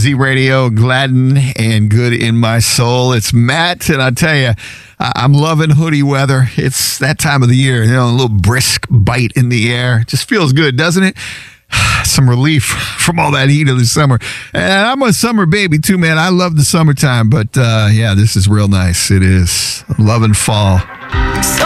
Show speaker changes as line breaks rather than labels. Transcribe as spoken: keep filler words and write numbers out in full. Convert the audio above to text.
Z Radio, Gladden and Good in My Soul. It's Matt, and I tell you, I'm loving hoodie weather. It's that time of the year, you know, a little brisk bite in the air. Just feels good, doesn't it? Some relief from all that heat of the summer. And I'm a summer baby too, man. I love the summertime, but uh, yeah, this is real nice. It is. I'm loving fall.
So